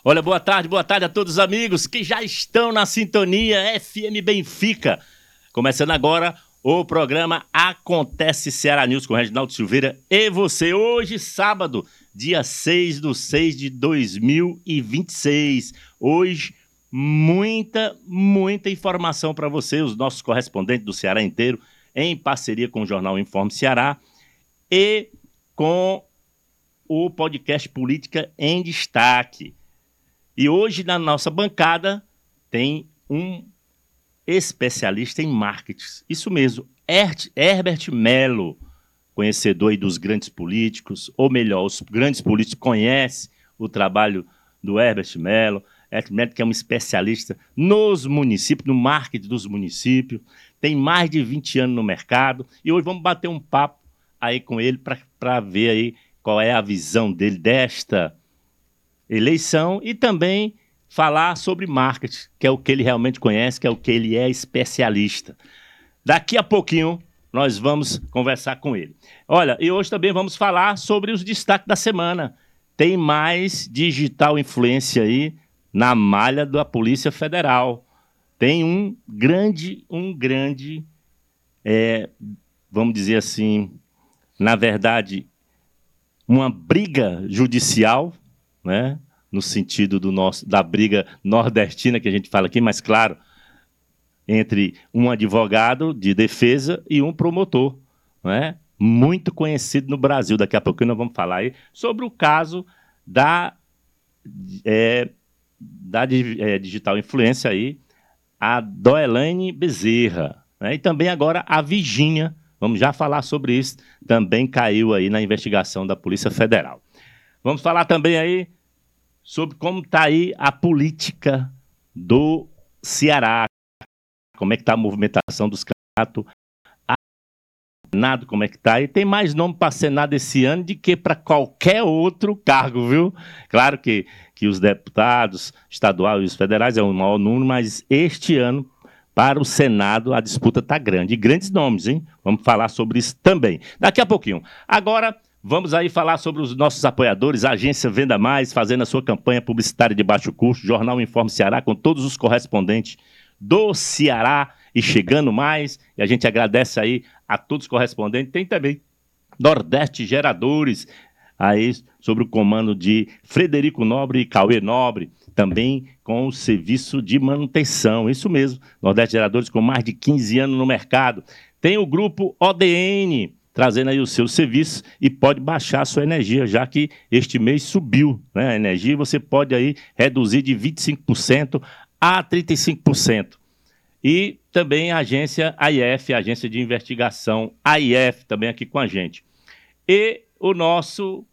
Olha, boa tarde a todos os amigos que já estão na sintonia FM Benfica. Começando agora o programa Acontece Ceará News com Reginaldo Silveira e você. Hoje, sábado, dia 6/6/2026. Hoje, muita informação para você, os nossos correspondentes do Ceará inteiro, em parceria com o jornal Informe Ceará e com o podcast Política em Destaque. E hoje, na nossa bancada, tem um especialista em marketing. Isso mesmo, Herbert Melo, conhecedor aí dos grandes políticos, ou melhor, os grandes políticos conhecem o trabalho do Herbert Melo. Herbert Melo, que é um especialista nos municípios, no marketing dos municípios, tem mais de 20 anos no mercado, e hoje vamos bater um papo aí com ele para ver aí qual é a visão dele desta eleição e também falar sobre marketing, que é o que ele realmente conhece, que é o que ele é especialista. Daqui a pouquinho nós vamos conversar com ele. Olha, e hoje também vamos falar sobre os destaques da semana. Tem mais digital influência aí na malha da Polícia Federal. Tem um grande, vamos dizer assim, na verdade, uma briga judicial, né? No sentido da briga nordestina que a gente fala aqui, mas claro, entre um advogado de defesa e um promotor, né? Muito conhecido no Brasil. Daqui a pouco nós vamos falar aí sobre o caso da digital influência aí, a Doelaine Bezerra, né? E também agora a Virgínia, vamos já falar sobre isso, também caiu aí na investigação da Polícia Federal. Vamos falar também aí sobre como está aí a política do Ceará, como é que está a movimentação dos candidatos a Senado, como é que está. E tem mais nome para Senado esse ano do que para qualquer outro cargo, viu? Claro que os deputados estaduais e os federais é o maior número, mas este ano, para o Senado, a disputa está grande. E grandes nomes, hein? Vamos falar sobre isso também. Daqui a pouquinho. Agora, vamos aí falar sobre os nossos apoiadores, a agência Venda Mais, fazendo a sua campanha publicitária de baixo custo, Jornal Informe Ceará, com todos os correspondentes do Ceará e chegando mais. E a gente agradece aí a todos os correspondentes. Tem também Nordeste Geradores, aí sob o comando de Frederico Nobre e Cauê Nobre, também com o serviço de manutenção. Isso mesmo, Nordeste Geradores com mais de 15 anos no mercado. Tem o grupo ODN, trazendo aí o seu serviço e pode baixar a sua energia, já que este mês subiu, né, a energia, e você pode aí reduzir de 25% a 35%. E também a agência AIF, a agência de investigação AIF, também aqui com a gente. E o nosso